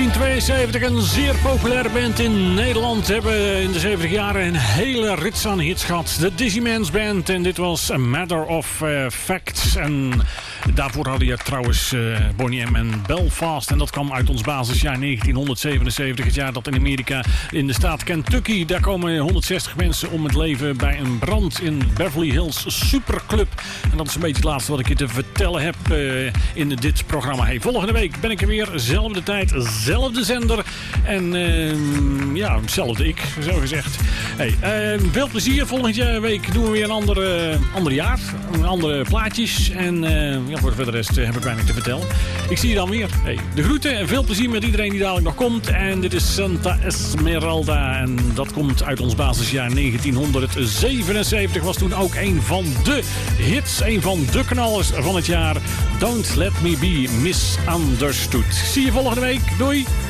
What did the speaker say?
1972 een zeer populaire band in Nederland. Hebben in de 70 jaren een hele rits aan hits gehad. De Dizzyman's Band. En dit was A Matter of Fact. En daarvoor hadden je trouwens Boney M en Belfast. En dat kwam uit ons basisjaar 1977. Het jaar dat in Amerika, in de staat Kentucky, daar komen 160 mensen om het leven bij een brand in Beverly Hills Superclub. En dat is een beetje het laatste wat ik je te vertellen heb in dit programma. Hey, volgende week ben ik er weer. Zelfde tijd, zelfde zender. En ja, hetzelfde ik, zo gezegd. Hey, veel plezier. Volgende week doen we weer een ander jaar. Andere plaatjes. En ja, voor de rest heb ik weinig te vertellen. Ik zie je dan weer. Hey, de groeten en veel plezier met iedereen die dadelijk nog komt. En dit is Santa Esmeralda. En dat komt uit ons basisjaar 1977. Was toen ook een van de hits. Een van de knallers van het jaar. Don't Let Me Be Misunderstood. Zie je volgende week. Doei!